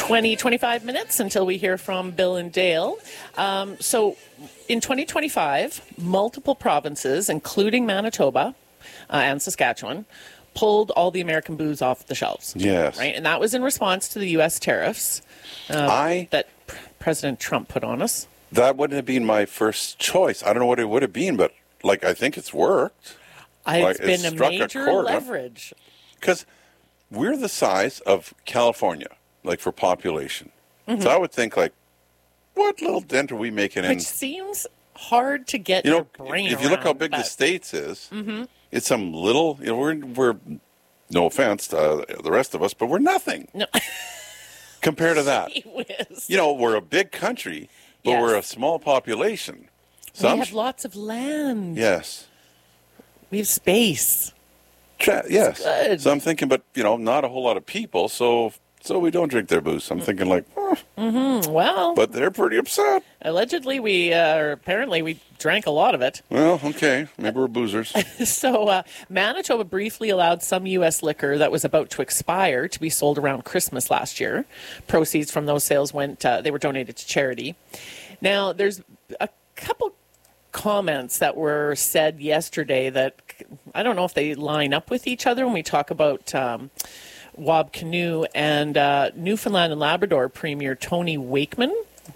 25 minutes until we hear from Bill and Dale. So in 2025, multiple provinces, including Manitoba and Saskatchewan, pulled all the American booze off the shelves. Yes. Right? And that was in response to the U.S. tariffs that President Trump put on us. That wouldn't have been my first choice. I don't know what it would have been, but I think it's worked. It's been a major leverage. Because we're the size of California, for population. Mm-hmm. So I would think, what little dent are we making in? Which seems hard to get your brain if you look how big the States is, it's some little, we're no offense to the rest of us, but we're nothing. No. Compared to that. Whiz. We're a big country, but we're a small population. We have lots of land. Yes. We have space. Yes. Good. So I'm thinking, but, not a whole lot of people, so we don't drink their booze. I'm thinking well. But they're pretty upset. Allegedly, apparently we drank a lot of it. Well, okay. Maybe we're boozers. So Manitoba briefly allowed some U.S. liquor that was about to expire to be sold around Christmas last year. Proceeds from those sales they were donated to charity. Now, there's a couple comments that were said yesterday that I don't know if they line up with each other when we talk about Wab Kinew and Newfoundland and Labrador Premier Tony Wakeham.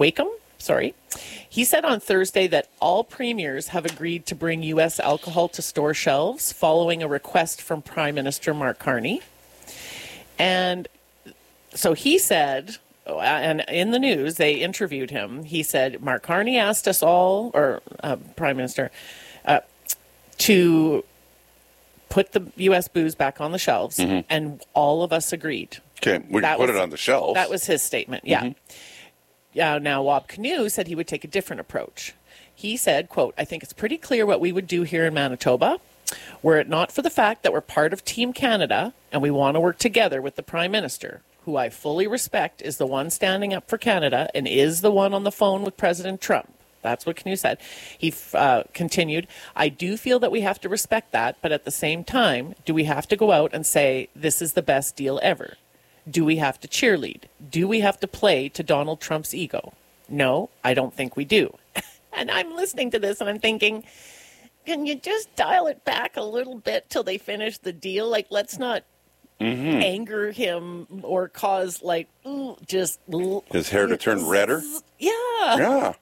He said on Thursday that all premiers have agreed to bring U.S. alcohol to store shelves following a request from Prime Minister Mark Carney. And so he said, and in the news, they interviewed him. He said, Mark Carney asked us all, or Prime Minister, to put the U.S. booze back on the shelves, and all of us agreed. Okay, we put it on the shelves. That was his statement, yeah. Now, Wab Kinew said he would take a different approach. He said, quote, I think it's pretty clear what we would do here in Manitoba. Were it not for the fact that we're part of Team Canada and we want to work together with the Prime Minister, who I fully respect is the one standing up for Canada and is the one on the phone with President Trump. That's what Kinew said. He continued, I do feel that we have to respect that, but at the same time, do we have to go out and say, this is the best deal ever? Do we have to cheerlead? Do we have to play to Donald Trump's ego? No, I don't think we do. And I'm listening to this and I'm thinking, can you just dial it back a little bit till they finish the deal? Let's not anger him or cause his hair to turn redder? Yeah.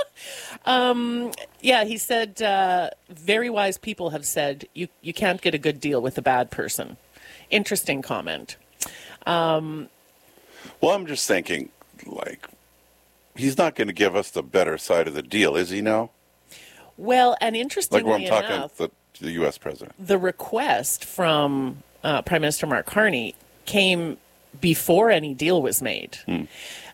He said very wise people have said you can't get a good deal with a bad person. Interesting comment. Well, I'm just thinking, he's not going to give us the better side of the deal, is he now? Well, and interestingly enough, talking the U.S. president. The request from Prime Minister Mark Carney came before any deal was made. In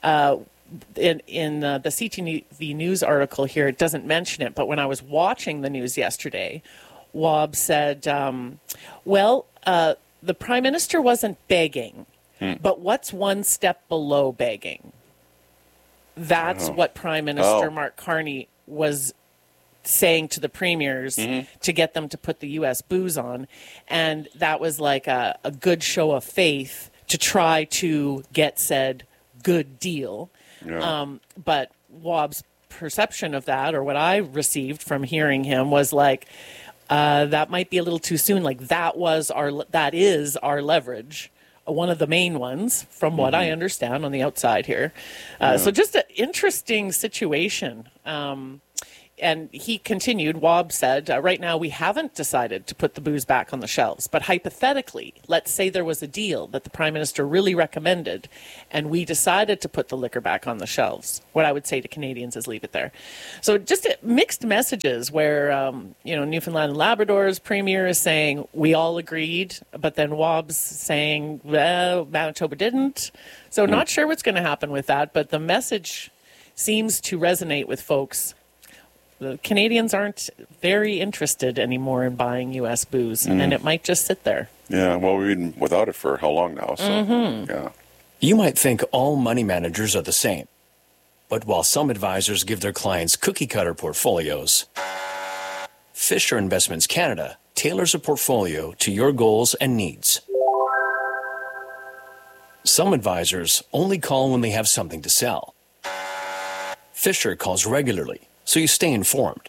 the CTV News article here, it doesn't mention it, but when I was watching the news yesterday, Wab said, the Prime Minister wasn't begging, but what's one step below begging? That's what Prime Minister Mark Carney was saying to the premiers to get them to put the U.S. booze on. And that was like a good show of faith to try to get said good deal. Yeah. But Wab's perception of that, or what I received from hearing him, was that might be a little too soon. That is our leverage. One of the main ones, from what I understand on the outside here. So just an interesting situation. And he continued, Wab said, right now we haven't decided to put the booze back on the shelves. But hypothetically, let's say there was a deal that the Prime Minister really recommended, and we decided to put the liquor back on the shelves. What I would say to Canadians is leave it there. So just mixed messages where, Newfoundland and Labrador's Premier is saying, we all agreed, but then Wab's saying, well, Manitoba didn't. So not sure what's going to happen with that, but the message seems to resonate with folks. The Canadians aren't very interested anymore in buying U.S. booze, and it might just sit there. Yeah, well, we've been without it for how long now? So, yeah. You might think all money managers are the same. But while some advisors give their clients cookie-cutter portfolios, Fisher Investments Canada tailors a portfolio to your goals and needs. Some advisors only call when they have something to sell. Fisher calls regularly, so you stay informed.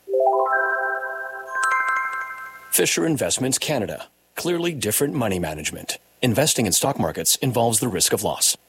Fisher Investments Canada. Clearly different money management. Investing in stock markets involves the risk of loss.